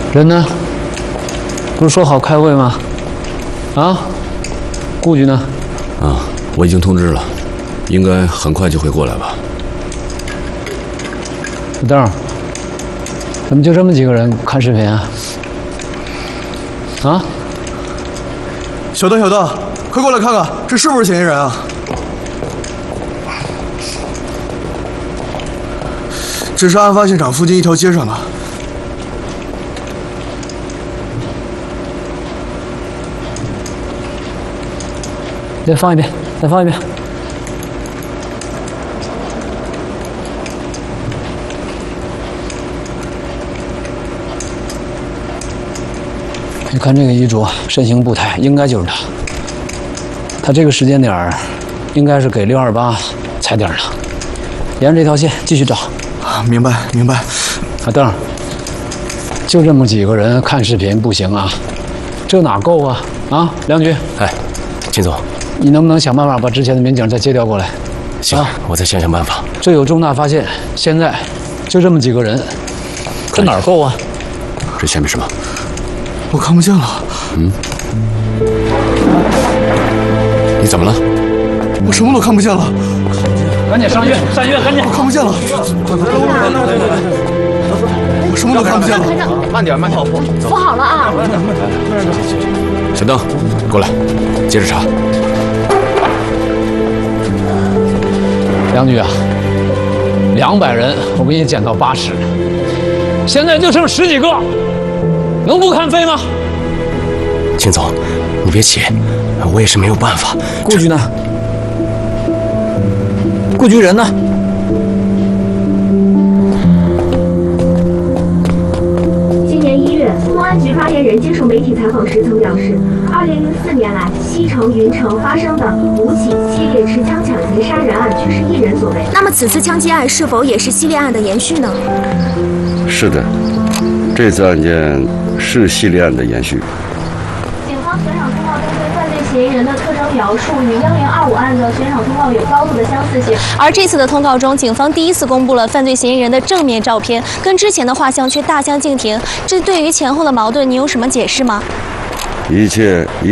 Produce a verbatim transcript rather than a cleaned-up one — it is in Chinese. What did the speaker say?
人呢？不是说好开会吗？啊？顾局呢？ 啊，我已经通知了，应该很快就会过来吧。 小邓，怎么就这么几个人看视频啊？啊？ 小邓，小邓，快过来看看，这是不是嫌疑人啊？这是案发现场附近一条街上的。 再放一遍，再放一遍。你看这个遗嘱，身形步态，应该就是他。他这个时间点儿，应该是给六二八踩点的。沿着这条线继续找。 啊，明白明白。 小邓，就这么几个人看视频不行啊，这哪够啊？啊，梁局， 哎，秦总， 你能不能想办法把之前的民警再接调过来？ 行，啊、我再想想办法。 这有重大发现，现在就这么几个人，这哪儿够啊？ 这前面什么？ 我看不见了。 嗯。你怎么了？ 我什么都看不见了。 赶紧上医院，上医院，赶紧！ 我看不见了。我什么都看不见了。 慢点，慢点， 扶好了啊！ 小邓，过来，接着查。 梁局啊，两百人，我给你减到八十，现在就剩十几个，能不看废吗？ 秦总，你别急，我也是没有办法。 顾局呢？顾局人呢？ 今年一月，公安局发言人接受媒体采访时曾表示，二零零四年来，西城、云城发生的五起系列持枪抢劫杀人案却是一人所为。 那么，此次枪击案是否也是系列案的延续呢？ 是的，这次案件是系列案的延续。 警方悬赏通告中对犯罪嫌疑人的特征描述与幺零二五案的悬赏通告有高度的相似性。 而这次的通告中，警方第一次公布了犯罪嫌疑人的正面照片，跟之前的画像却大相径庭。这对于前后的矛盾，你有什么解释吗？ 一切。